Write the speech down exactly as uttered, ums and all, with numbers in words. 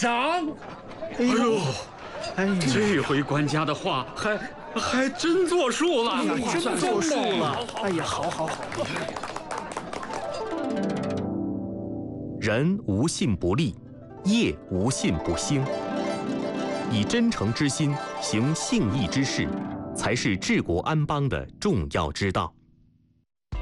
赏。 哎呦， 哎呀， 这回管家的话还还真作数了， 真作数了。哎呀，好好好。 人无信不立，业无信不兴。以真诚之心行信义之事，才是治国安邦的重要之道。